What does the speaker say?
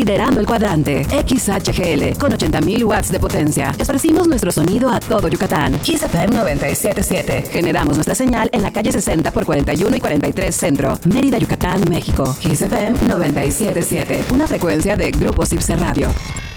liderando el cuadrante. XHGL, con 80.000 watts de potencia. Esparcimos nuestro sonido a todo Yucatán. Kiss FM 97.7. Generamos nuestra señal en la calle 60 por 41 y 43 Centro, Mérida, Yucatán, México. Kiss FM 97.7. Una frecuencia de Grupo Cipse Radio.